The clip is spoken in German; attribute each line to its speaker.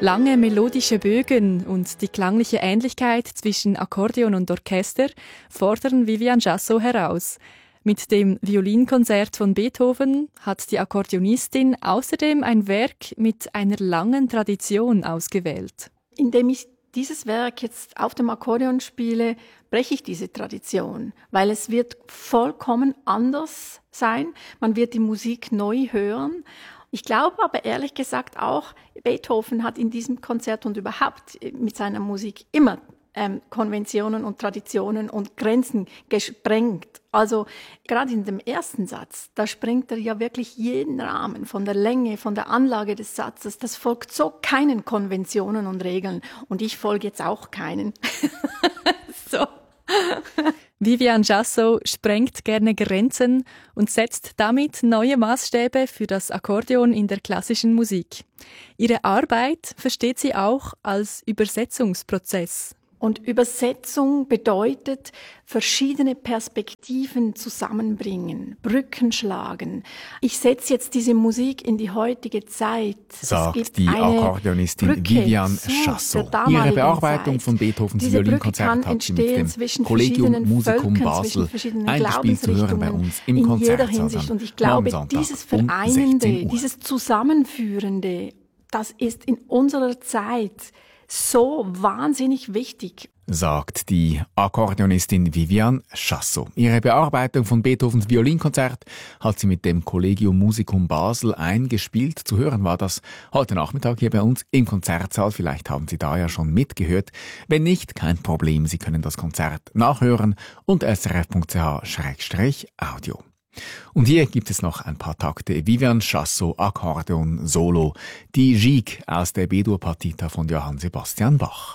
Speaker 1: Lange melodische Bögen und die klangliche Ähnlichkeit zwischen Akkordeon und Orchester fordern Vivian Chassot heraus. Mit dem Violinkonzert von Beethoven hat die Akkordeonistin außerdem ein Werk mit einer langen Tradition ausgewählt.
Speaker 2: Indem ich dieses Werk jetzt auf dem Akkordeon spiele, breche ich diese Tradition, weil es wird vollkommen anders sein. Man wird die Musik neu hören. Ich glaube aber ehrlich gesagt auch, Beethoven hat in diesem Konzert und überhaupt mit seiner Musik immer Konventionen und Traditionen und Grenzen gesprengt. Also gerade in dem ersten Satz, da sprengt er ja wirklich jeden Rahmen von der Länge, von der Anlage des Satzes. Das folgt so keinen Konventionen und Regeln. Und ich folge jetzt auch keinen. So.
Speaker 1: Vivian Chassot sprengt gerne Grenzen und setzt damit neue Maßstäbe für das Akkordeon in der klassischen Musik. Ihre Arbeit versteht sie auch als Übersetzungsprozess.
Speaker 2: Und Übersetzung bedeutet, verschiedene Perspektiven zusammenbringen, Brücken schlagen. Ich setze jetzt diese Musik in die heutige Zeit.
Speaker 3: Sagt die Akkordeonistin Vivian Chassot. Ihre Bearbeitung von Beethovens Violinkonzert hat sie mit dem Collegium Musicum Basel eingespielt zu hören bei uns im Konzertsaal.
Speaker 2: Und ich glaube, dieses Vereinende, dieses Zusammenführende, das ist in unserer Zeit so wahnsinnig wichtig,
Speaker 3: sagt die Akkordeonistin Vivian Chassot. Ihre Bearbeitung von Beethovens Violinkonzert hat sie mit dem Collegium Musicum Basel eingespielt. Zu hören war das heute Nachmittag hier bei uns im Konzertsaal. Vielleicht haben Sie da ja schon mitgehört. Wenn nicht, kein Problem. Sie können das Konzert nachhören unter srf.ch/audio. Und hier gibt es noch ein paar Takte. Vivian Chassot, Akkordeon, Solo, die Gigue aus der B-Dur-Partita von Johann Sebastian Bach.